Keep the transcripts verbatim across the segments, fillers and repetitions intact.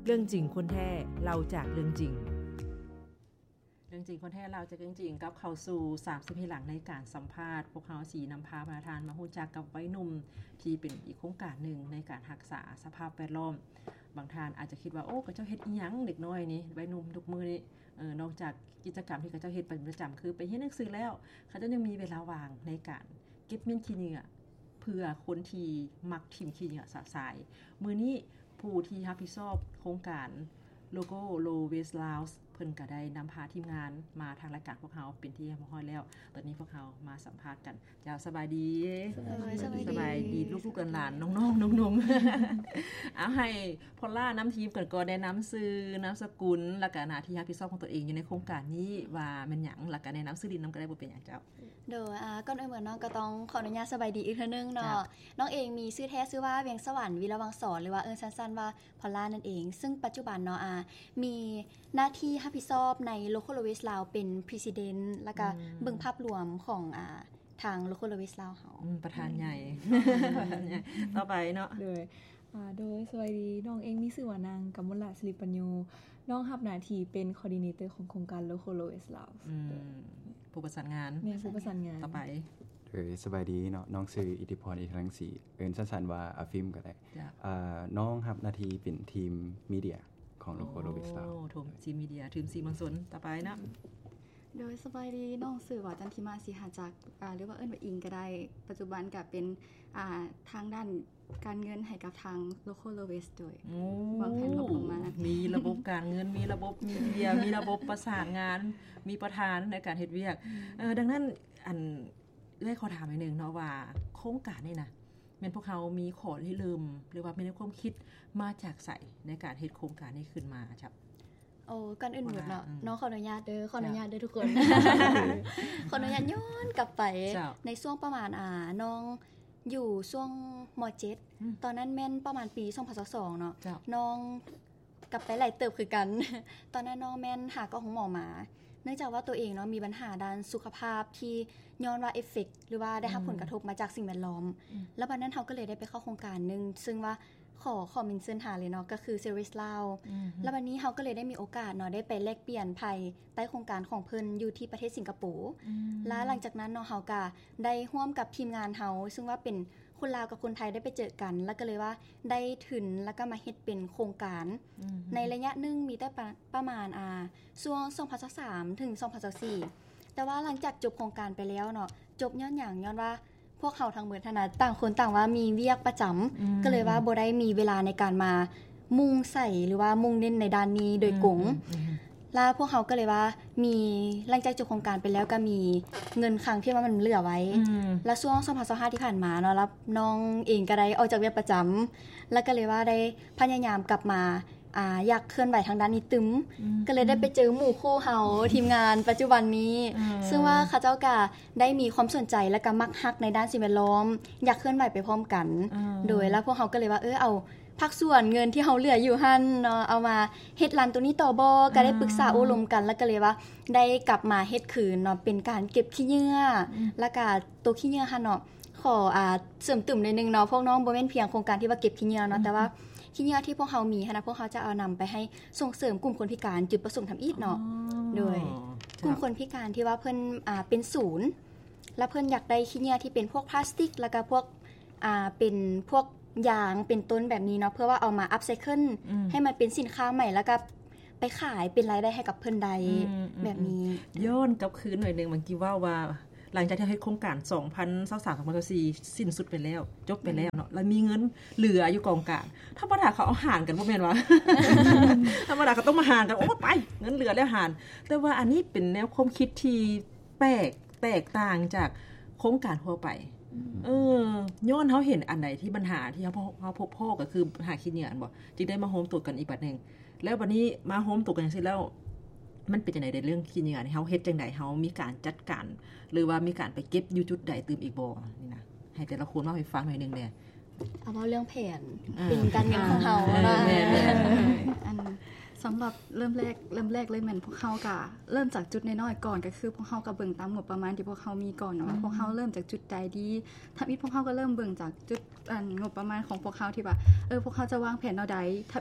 เรื่องจริงคนแท้เราจากเรื่องจริงเรื่องจริงคนแท้เราจากเรื่องจริงกับเข้าสู่สามสิบปีหลังในการสัมภาษณ์พวกเฮาสีนำพาประธานมาฮู้จักกับวัยหนุ่มที่เป็นอีกโครงการหนึ่งในการรักษาสภาพแวดล้อมบางท่านอาจจะคิดว่าโอ้ก็เจ้าเฮ็ดอีหยังเด็กน้อยนี่วัยหนุ่มทุกมื้อนี้เออนอกจากกิจกรรมที่เขาเจ้าเฮ็ดเป็นประจำคือไปเรียนหนังสือแล้วเขาเจ้ายังมีเวลาว่างในการเก็บเม็ดขี้เหงื่อเพื่อคนที่มักถิ่มขี้เหงื่อสะสายมื้อนี้ผู้ที่รับผิดชอบโครงการโลโก้ Low Waste Lounge เพิ่นก็ได้นำพาทีมงานมาทางรายการพวกเฮาเป็นที่เรียบร้อยแล้วตอนนี้พวกเฮามาสัมภาษณ์กันเจ้าสบายดีสบายดีสบายดีลูกๆหลานๆน้องๆน้องๆเอาให้พอลล่านำทีมก่อนก็แนะนำชื่อนามสกุลแล้วก็หน้าที่รับผิดชอบของตัวเองอยู่ในโครงการนี้ว่าแม่นหยังแล้วก็แนะนำชื่อดินนำก็ได้บ่เป็นหยังเจ้าโดยอ่าก่อนอื่นเหมือนน้องก็ต้องขออนุญาตสบายดีอีกเทื่อนึงเนาะน้องเองมีชื่อแท้ชื่อว่าเวียงสวรรค์วีระวังสอนหรือว่าเอิ้นสั้นๆว่าพอลล่านั่นเองซึ่งปัจจุบันเนาะอ่ามีหน้าที่รับผิดชอบใน Local Waste Lounge เป็น President แล้วก็เบิ่งภาพรวมของอ่าทาง Local Waste Lounge เฮาประธานใหญ่ประธานใหญ่ต่อไปเนาะโดยอ่าโดยสวัสดีน้องเองมีชื่อว่านางกมลศิริปัญโยน้องรับหน้าที่เป็น Coordinator ของโครงการ Local Waste Lounge อืมผู้ประสานงานแม่ผู้ประสานงานต่อไปโดยสบายดีเนาะน้องชื่ออิทธิพรอิทธิรังสีเอิ้นสั้นๆว่าอาฟิล์มก็ได้อ่าน้องรับหน้าที่เป็นทีมมีเดียของ Local Waste Lounge โอ้ทีมทีมมีเดียทีมซีมังสนต่อไปนะโดยสบายดีน้องชื่อว่าจันทิมาสิหาจักอ่าหรือว่าเอิ้นว่าอิงก็ได้ปัจจุบันก็เป็นอ่าทางด้านการเงินให้กับทาง Local Waste ด้วยวางแผนงบประมาณมีระบบการเงินมีระบบมีเดียมีระบบประสานงานมีประธานในการเฮ็ดเวียกเอ่อดังนั้นอันเอ้ยขอถามอีกนึงเนาะว่าโครงการนี่นะแม่นพวกเขามีขอที่ลืมหรือว่ามีความคิดมาจากไสในการเฮ็ดโครงการนี้ขึ้นมาครับโอ้ก่อนอื่นหมดเนาะน้องขออนุญาตเด้อขออนุญาตเด้อทุกคนขออนุญาตย้อนกลับไปในช่วงประมาณอ่าน้องอยู่ช่วงม.เจ็ด ตอนนั้นแม่นประมาณปีสองพันยี่สิบสองเนาะน้องกลับไปหลายเติบคือกันตอนนั้นน้องแม่นหาก็ของหมอมาเนื่องจากว่าตัวเองเนาะมีปัญหาด้านสุขภาพที่ย้อนว่าเอฟเฟคหรือว่าได้รับผลกระทบมาจากสิ่งแวดล้อมแล้วบัดนั้นเฮาก็เลยได้ไปเข้าโครงการนึงซึ่งว่าขอขอมินเซินหาเลยเนาะก็คือ Service Lounge แล้ววันนี้เฮาก็เลยได้มีโอกาสเนาะได้ไปแลกเปลี่ยนภายใต้โครงการของเพิ่นอยู่ที่ประเทศสิงคโปร์และหลังจากนั้นเนาะเฮาก็ได้ร่วมกับทีมงานเฮาซึ่งว่าเป็นคนลาวกับคนไทยได้ไปเจอกันแล้วก็เลยว่าได้ถึงแล้วก็มาเฮ็ดเป็นโครงการในระยะนึงมีแต่ประมาณอ่าช่วงสองพันยี่สิบสามถึงสองพันยี่สิบสี่แต่ว่าหลังจากจบโครงการไปแล้วเนาะจบย้อนหยังย้อนว่าพวกเขาทั้งเบิดธนาต่างคนต่างว่ามีเวียกประจำก็เลยว่าบ่ได้มีเวลาในการมามุ่งใส่หรือว่ามุ่งเน้นในด้านนี้โดยกงแล้วพวกเขาก็เลยว่ามีหลังจากจบโครงการไปแล้วก็มีเงินค้างที่ว่ามันเหลือไว้แล้วช่วงสองพันยี่สิบห้าที่ผ่านมาเนาะรับน้องเองก็ได้ออกจากเวียกประจำแล้วก็เลยว่าได้พยายามกลับมาอ่าอยากเคลื่อนไหวทางด้านนี้ตึมก็เลยได้ไปเจอหมู่คู่เฮาทีมงานปัจจุบันนี้ซึ่งว่าเขาเจ้าก็ได้มีความสนใจและก็มักฮักในด้านสิ่งแวดล้อมอยากเคลื่อนไหวไปพร้อมกันโดยแล้วพวกเฮาก็เลยว่าเออเอาภาคส่วนเงินที่เฮาเหลืออยู่หั่นเนาะเอามาเฮ็ดร้านตัวนี้ต่อบ่ก็ได้ปรึกษาโอ้ลมกันแล้วก็เลยว่าได้กลับมาเฮ็ดคืนเนาะเป็นการเก็บขี้เหงื่อแล้วก็ตัวขี้เหงื่อหั่นเนาะขออ่าเสริมตึมนิดนึงเนาะพวกน้องบ่แม่นเพียงโครงการที่ว่าเก็บขี้เหงื่อเนาะแต่ว่าขี้เหงื่อที่พวกเฮามีหั่นน่ะพวกเฮาจะเอานำไปให้ส่งเสริมกลุ่มคนพิการจุดประสงค์ทำอีกเนาะโดยกลุ่มคนพิการที่ว่าเพิ่นอ่าเป็นศูนย์แล้วเพิ่นอยากได้ขี้เหงื่อที่เป็นพวกพลาสติกแล้วก็พวกอ่าเป็นพวกยางเป็นต้นแบบนี้เนาะเพื่อว่าเอามาอัพไซเคิลให้มันเป็นสินค้าใหม่แล้วก็ไปขายเป็นรายได้ให้กับเพิ่นใดแบบนี้ย้อนกลับคืนหน่อยนึงเมื่อกี้ว่าว่าหลังจากที่เฮ็ดโครงการสองพันยี่สิบสาม สองพันยี่สิบสี่สิ้นสุดไปแล้วจบไปแล้วเนาะแล้วมีเงินเหลืออยู่กองกลางธรรมดาเขาเอาหารกันบ่แม่นวะ ธรรมดาเขาต้องมาหารกันโอ้ไปเงินเหลือแล้วหารแต่ว่าอันนี้เป็นแนวความคิดที่แปลกแตกต่างจากโครงการทั่วไปเออย้อนเฮาเห็นอันใดที่ปัญหาที่เฮาเฮาพบพ่อก็คือปัญหาขี้เหงื่ออันบ่จึงได้มาโฮมตรวจกันอีกบัดนึงแล้วบัดนี้มาโฮมตรวจกันจังซี่แล้วมันเป็นจังได๋ในเรื่องขี้เหงื่อนี่เฮาเฮ็ดจังได๋เฮามีการจัดการหรือว่ามีการไปเก็บอยู่จุดใดตื่มอีกบ่นี่นะให้แต่ละคนเล่าให้ฟังหน่อยนึงแหละเอาเว้าเรื่องแผนเป็นการเงินของเฮาว่าอันสำหรับเริ่มแรกเริ่มแรกเลยแม่นพวกเฮาก็เริ่มจากจุดน้อยๆก่อนก็คือพวกเฮาก็เบิ่งตามงบประมาณที่พวกเฮามีก่อนเนาะพวกเฮาเริ่มจากจุดใดดีถ้ามีพวกเฮาก็เริ่มเบิ่งจากจุดอันงบประมาณของพวกเฮาที่ว่าเออพวกเฮาจะวางแผนแนวใดถ้ามี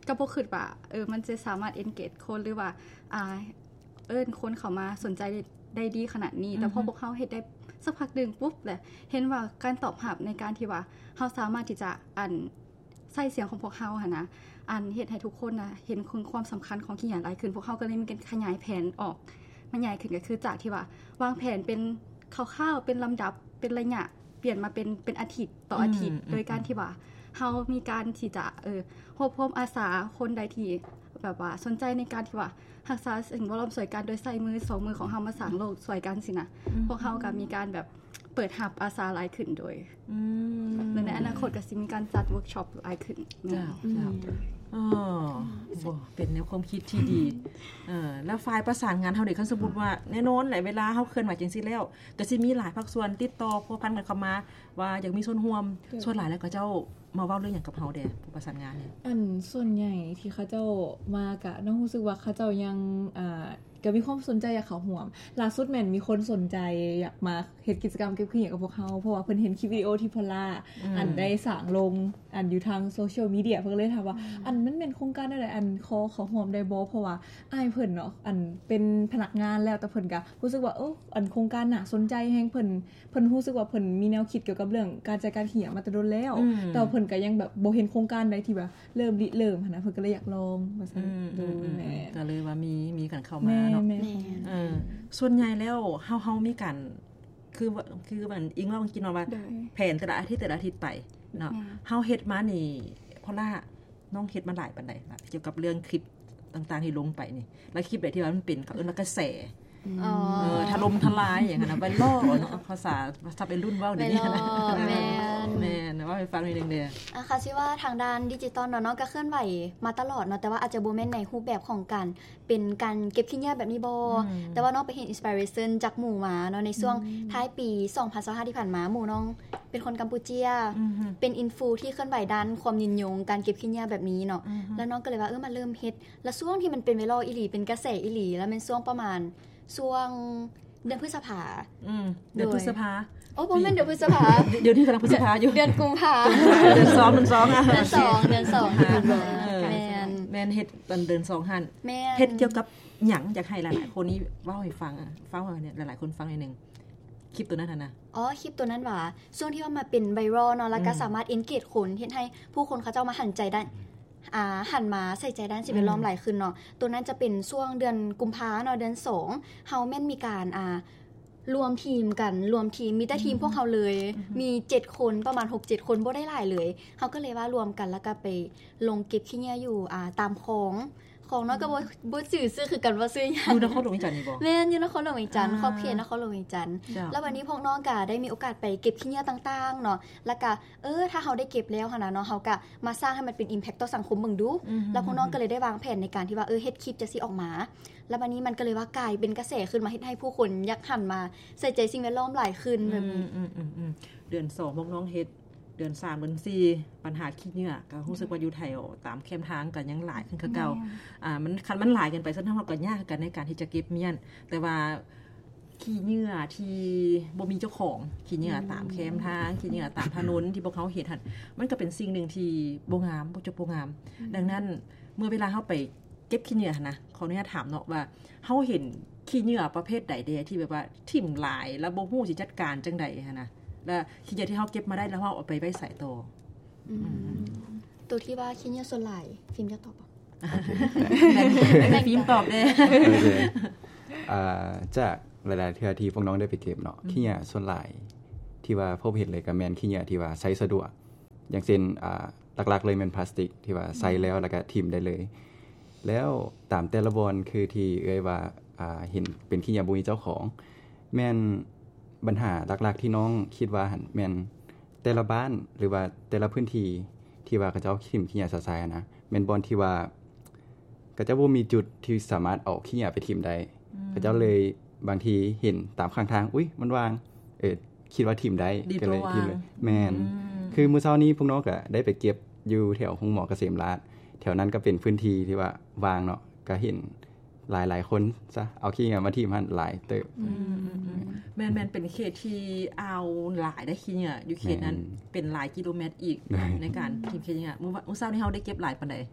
ก็บ่คิดว่าเออมันจะสามารถ engage คนหรือว่าอ่าเอิ้นคนเข้ามาสนใจได้ดีขนาดนี้แต่พอพวกเฮาเฮ็ดได้สักพักนึงปุ๊บแหละเห็นว่าการตอบรับในการที่ว่าเฮาสามารถที่จะอันใส่เสียงของพวกเฮาหั่นนะอันเฮ็ดให้ทุกคนน่ะเห็นความสำคัญของขี้หยาหลายขึ้นพวกเฮาก็เลยมีการขยายแผนออกมันใหญ่ขึ้นก็คือจากที่ว่าวางแผนเป็นคร่าวๆเป็นลำดับเป็นระยะเปลี่ยนมาเป็นเป็นอาทิตย์ต่ออาทิตย์โดยการที่ว่าเฮามีการที่จะเออรวบรวมอาสาคนใดที่แบบว่าสนใจในการที่ว่ารักษาสิ่งแวดล้อมสวยกันโดยใส่มือสองมือของเฮามาสร้างโลกสวยกันสินะพวกเฮาก็มีการแบบเปิดรับอาสาหลายขึ้นโดยอืมในอนาคตก็สิมีการจัดเวิร์คช็อปหลายขึ้นจ้าๆอ๋อบ่เป็นแนวความคิดที่ดีเออแล้วฝ่ายประสานงานเฮาได้คันสมมุติว่าแน่นอนหลายเวลาเฮาเคลื่อนไหวจังซี่แล้วก็สิมีหลายภาคส่วนติดต่อพัวพันกันเข้ามาว่าอยากมีส่วนร่วมส่วนหลายแล้วก็เจ้ามาเว้าเรื่องหยังกับเฮาแด่ผู้ประสานงานเนี่ยอันส่วนใหญ่ที่เขาเจ้ามากะน้องรู้สึกว่าเขาเจ้ายังอ่าก็มีความสนใจอยากเข้าร่วมล่าสุดแม่นมีคนสนใจอยากมาเฮ็ดกิจกรรมเก็บขยะกับพวกเฮาเพราะว่าเพิ่นเห็นคลิปวิดีโอที่พอลล่าอันได้สร้างลงอันอยู่ทางโซเชียลมีเดียเพิ่นเลยถามว่าอันมันเป็นโครงการอะไรอันขอขอร่วมได้บ่เพราะว่าอ้ายเพิ่นเนาะอันเป็นพนักงานแล้วแต่เพิ่นก็รู้สึกว่าเอออันโครงการน่ะสนใจแฮงเพิ่นเพิ่นรู้สึกว่าเพิ่นมีแนวคิดเกี่ยวกับเรื่องการจัดการขยะมาแต่โดนแล้วแต่เพิ่นก็ยังแบบบ่เห็นโครงการใดที่แบบเริ่มริเริ่มหั่นน่ะเพิ่นก็เลยอยากลองว่าซั่นดูแม่ก็เลยว่ามีมีกันเข้ามาเนาะเออส่วนใหญ่แล้วเฮาเฮามีกันคือคือมันอิงว่ามันกินว่าแผนแต่ละอาทิตย์แต่ละอาทิตย์ไปเนาะเฮาเฮ็ดมานี่พอล่าน้องเฮ็ดมาหลายปานใดล่ะเกี่ยวกับเรื่องคลิปต่างๆที่ลงไปนี่แล้วคลิปใดที่ว่ามันเป็นเขาเอิ้นว่ากระแสอ๋อเออถล่มทลายอย่างนั้นน่ะไวรัลเนาะภาษาถ้าเป็นรุ่นเว้าเดี๋ยวนี้นะแม่นแม่นว่าไปฟังนิดนึงเด้ออ่ะค่ะสิว่าทางด้านดิจิตอลเนาะเนาะก็เคลื่อนไหวมาตลอดเนาะแต่ว่าอาจจะบ่แม่นในรูปแบบของการเป็นการเก็บขี้ยาแบบนี้บ่แต่ว่าน้องไปเห็นอินสปิเรชั่นจากหมู่มาเนาะในช่วงท้ายปีสองพันยี่สิบห้าที่ผ่านมาหมู่น้องเป็นคนกัมพูเชียเป็นอินฟูที่เคลื่อนไหวด้านความยินยงการเก็บขี้ยาแบบนี้เนาะแล้วน้องก็เลยว่าเออมาเริ่มเฮ็ดแล้วช่วงที่มันเป็นไวรัลอีหลีเป็นกระแสอีหลีแล้วมันช่วงประมาณช่วงเดือนพฤษภาอืมเดือนพฤษภาโอ้บ่แม่นเดือนพฤษภาเดี๋ยวนี้กำลังพฤษภาอยู่เดือนกุมภาเดือนสองเดือนสองอ่ะเดือนสองเดือนสองค่ะแม่นแม่นเฮ็ดตอนเดือนสองหั่นเฮ็ดเกี่ยวกับหยังอยากให้หลายๆคนนี้เว้าให้ฟังอ่ะฟังว่าเนี่ยหลายๆคนฟังหน่อยนึงคลิปตัวนั้นน่ะอ๋อคลิปตัวนั้นว่าช่วงที่ว่ามาเป็นไวรัลเนาะแล้วก็สามารถ engage คนเฮ็ดให้ผู้คนเขาเจ้ามาหันใจด้านอ่าหันมาใส่ใจด้านสิ่งแวดล้อมหลายขึ้นเนาะตัวนั้นจะเป็นช่วงเดือนกุมภาพันธ์เนาะเดือนสองเฮาแม่นมีการอ่ารวมทีมกันรวมทีมมีแต่ทีมพวกเฮาเลยมีเจ็ดคนประมาณ หกเจ็ด คนบ่ได้หลายเลยเฮาก็เลยว่ารวมกันแล้วก็ไปลงเก็บขี้ยาอยู่อ่าตามคลองของเนาะก็บ่บ่ชื่อซื่อคือกันว่าซื่อหยังอยู่นครหลวงอีจันทน์นี่บ่แม่นอยู่นครหลวงอีจันทน์ขอบเขตนครหลวงอีจันทน์แล้ววันนี้พวกน้องก็ได้มีโอกาสไปเก็บขี้ยาต่างๆเนาะแล้วก็เออถ้าเฮาได้เก็บแล้วหั่นน่ะเนาะเฮาก็มาสร้างให้มันเป็น impact ต่อสังคมเบิ่งดูแล้วพวกน้องก็เลยได้วางแผนในการที่ว่าเออเฮ็ดคลิปจังซี่ออกมาแล้ววันนี้มันก็เลยว่ากลายเป็นกระแสขึ้นมาเฮ็ดให้ผู้คนอยากหันมาใส่ใจสิ่งแวดล้อมหลายขึ้นแบบนี้อืมๆๆเดือนสองพวกน้องเฮ็ดเดือนสามเดือนสี่ปัญหาขี้เหงื่อก็รู้สึกว่าอยู่ไทยตามแคมทางก็ยังหลายขึ้นคือเก่าอ่ามันคันมันหลายกันไปซะเฮาก็ยากกันในการที่จะเก็บเมียนแต่ว่าขี้เหงื่อที่บ่มีเจ้าของขี้เหงื่อตามแคมทางขี้เหงื่อตามถนนที่พวกเขาเฮ็ดหั่นมันก็เป็นสิ่งนึงที่บ่งามบ่จบบ่งามดังนั้นเมื่อเวลาเฮาไปเก็บขี้เหงื่อหั่นนะขออนุญาตถามเนาะว่าเฮาเห็นขี้เหงื่อประเภทใดแดที่แบบว่าทิ่มหลายแล้วบ่ฮู้สิจัดการจังได๋หั่นนะแล้วขี้เหงื่อที่เฮาเก็บมาได้แล้วเฮาเอาไปไว้ใส่โตอืมตัวที่ว่าขี้เหงื่อส่วนหลายฟิล์มจะตอบบ่แม่ฟิล์มตอบเด้อ่าจากหลายๆเทื่อที่พวกน้องได้ไปเก็บเนาะขี้เหงื่อส่วนหลายที่ว่าพบเห็นเลยก็แม่นขี้เหงื่อที่ว่าใช้สะดวกอย่างเช่นอ่าหลักๆเลยแม่นพลาสติกที่ว่าใส่แล้วแล้วก็ทิ่มได้เลยแล้วตามแต่ละบอนคือที่เอ่ยว่าอ่าเห็นเป็นขี้เหงื่อบ่มีเจ้าของแม่นปัญหาหลักๆที่น้องคิดว่าหั่นแม่นแต่ละบ้านหรือว่าแต่ละพื้นที่ที่ว่าเขาเจ้าทิ่มขี้เหงื่อใส่ๆนะแม่นบอนที่ว่าเขาเจ้าบ่มีจุดที่สามารถเอาขี้เหงื่อไปทิ่มได้เขาเจ้าเลยบางทีเห็นตามข้างทางอุ๊ยมันวางเอ่อคิดว่าทิ่มได้ก็เลยทิ่มเลยแม่นคือมื้อเช้านี้พวกน้องก็ได้ไปเก็บอยู่แถวห้องหมอเกษมราษฎร์แถวนั้นก็เป็นพื้นที่ที่ว่าวางเนาะก็เห็นหลายๆคนซะเอาขี้เหงื่อมาทิ่มหั่นหลายเติบแม่นๆเป็นเขตที่เอาหลายได้ขี้เหงื่ออยู่เขตนั้นเป็นหลายกิโลเมตรอีกในการทิ่มขี้เหงื่อมื้อเช้านี้เฮาได้เก็บหลายปานใด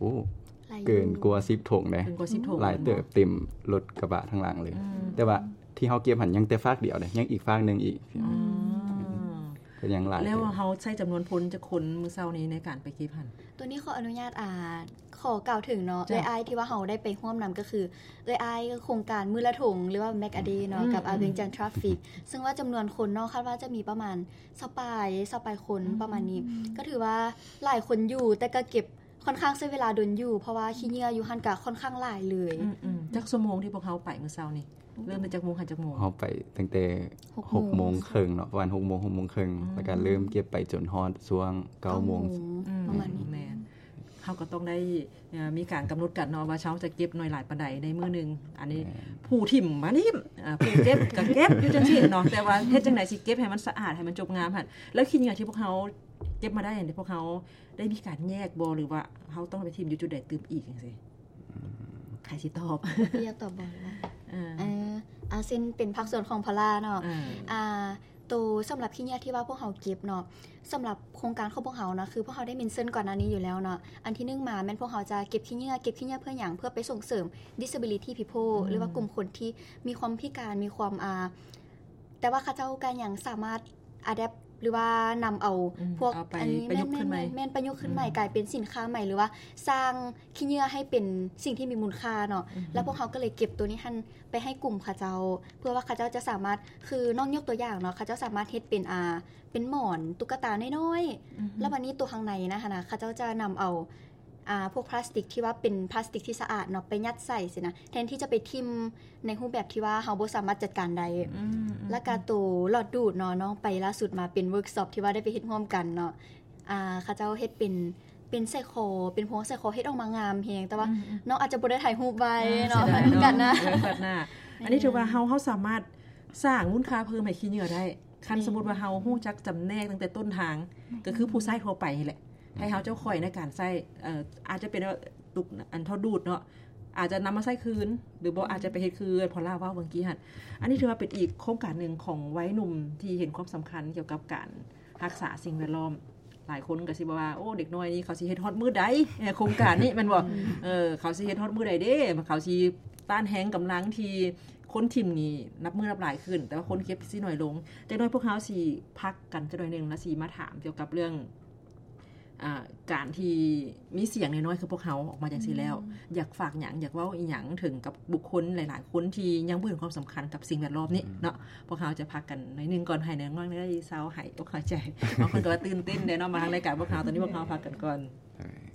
โอ้เกินกว่าสิบถุงเด้เกินกว่าสิบถุงหลายเติบเต็มรถกระบะทั้งหลังเลยแต่ว่าที่เฮาเก็บหันยังแต่ฟากเดียวเด้ยังอีกฟากนึงอีกก็ยังหลายแล้วเฮาใช้จํานวนพลจะคนมื้อเช้านี้ในการไปเก็บหันตัวนี้ขออนุญาตอ่าขอกล่าวถึงเนาะเอ้ยอ้ายที่ว่าเฮาได้ไปร่วมนําก็คือเอ้ยอ้ายโครงการมื้อละถุงหรือว่า Mac a Day เนาะกับอาเวียงจันทร์ Traffic ซึ่งว่าจํานวนคนเนาะคาดว่าจะมีประมาณยี่สิบปลายยี่สิบปลายคนประมาณนี้ก็ถือว่าหลายคนอยู่แต่ก็เก็บค่อนข้างใช้เวลาดนอยู่เพราะว่าขี้เหงื่ออยู่หั่นก็ค่อนข้างหลายเลยอือๆจักชั่วโมงที่พวกเฮาไปมื้อเช้านี้เริ่มจากโมงหันจากโมงเฮาไปตั้งแต่ หกโมงครึ่งเนาะประมาณ หกโมง หกโมงครึ่งแล้วก็เริ่มเก็บไปจนฮอดช่วง เก้าโมงประมาณนี้แม่นเฮาก็ต้องได้มีการกําหนดกันเนาะว่าเช้าจะเก็บหน่วยหลายปานใดในมื้อนึงอันนี้ผู้ถิ่มมานี่อ่าผู้เก็บก็เก็บอยู่จังซี่เนาะแต่ว่าเฮ็ดจังได๋สิเก็บให้มันสะอาดให้มันจบงามหั่นแล้วขี้เหงื่อที่พวกเฮาเก็บมาได้นี่พวกเฮาได้มีการแยกบ่หรือว่าเฮาต้องไปถิ่มอยู่จุดใดตื่มอีกจังซี่ใครสิตอบอยากตอบบ่ว่าเอออ่าเส้นเป็นภาคส่วนของพลาเนาะอ่าตัวสําหรับขี้เหงื่อที่ว่าพวกเฮาเก็บเนาะสําหรับโครงการของพวกเฮานะคือพวกเฮาได้เมนชั่นก่อนหน้านี้อยู่แล้วเนาะอันที่หนึ่งมาแม่นพวกเฮาจะเก็บขี้เหงื่อเก็บขี้เหงื่อเพื่อหยังเพื่อไปส่งเสริม disability people หรือว่ากลุ่มคนที่มีความพิการมีความอ่าแต่ว่าเขาเจ้าก็ยังสามารถ adapt หรือว่านําเอาพวกอันนี้ประยุกต์ขึ้นใหม่แม่นประยุกต์ขึ้นใหม่กลายเป็นสินค้าใหม่หรือว่าสร้างขี้เหงื่อให้เป็นสิ่งที่มีมูลค่าเนาะแล้วพวกเฮาก็เลยเก็บตัวนี้หั่นไปให้กลุ่มเขาเจ้าเพื่อว่าเขาเจ้าจะสามารถคือนอกยกตัวอย่างเนาะเขาเจ้าสามารถเฮ็ดเป็นอ่าเป็นหมอนตุ๊กตาน้อยๆแล้ววันนี้ตัวข้างในนะคะนะเขาเจ้าจะนําเอาอ่าพวกพลาสติกที่ว่าเป็นพลาสติกที่สะอาดเนาะไปยัดใส่สินะแทนที่จะไปทิ่มในรูปแบบที่ว่าเฮาบ่สามารถจัดการได้แล้วก็ตัวหลอดดูดเนาะน้องไปล่าสุดมาเป็นเวิร์คช็อปที่ว่าได้ไปเฮ็ดร่วมกันเนาะอ่าเขาเจ้าเฮ็ดเป็นเป็นไซโคเป็นพวงไซโคเฮ็ดออกมางามแฮงแต่ว่าน้องอาจจะบ่ได้ถ่ายรูปไว้เนาะกันนะแบบหน้าอันนี้ถือว่าเฮาเฮาสามารถสร้างมูลค่าเพิ่มให้ขี้เหงื่อได้คันสมมุติว่าเฮาฮู้จักจำแนกตั้งแต่ต้นทางก็คือผู้ใช้ทั่วไปนี่แหละให้เฮาเจ้าข่อยในการใช้เอ่ออาจจะเป็นตุกอันทอดูดเนาะอาจจะนํามาใช้คืนหรือบ่อาจจะไปเฮ็ดคือพอล่าว่าเมื่อกี้หั่นอันนี้ถือว่าเป็นอีกโครงการนึงของวัยหนุ่มที่เห็นความสําคัญเกี่ยวกับการรักษาสิ่งแวดล้อมหลายคนก็สิว่าโอ้เด็กน้อยนี่เขาสิเฮ็ดฮอดมื้อใดโครงการนี้แม่นบ่เออเขาสิเฮ็ดฮอดมื้อใดเด้เขาสิต้านแฮงกําลังที่คนทิ่มนี่นับมื้อนับหลายขึ้นแต่ว่าคนเก็บสิน้อยลงจักหน่อยพวกเฮาสิพักกันจักหน่อยนึงแล้วสิมาถามเกี่ยวกับเรื่องอ่าการที่มีเสียงน้อยๆคือพวกเฮาออกมาจังซี่แล้วอยากฝากหยังอยากเว้าอีหยังถึงกับบุคคลหลายๆคนที่ยังบ่เห็นความสําคัญกับสิ่งแวดล้อมนี้เนาะพวกเฮาจะพักกันหน่อยนึงก่อนให้น้องๆได้เซาให้อกเข้าใจบางคนก็ว่าตื่นเต้นเด้เนาะมาทางรายการพวกเฮาตอนนี้พวกเฮาพักกันก่อน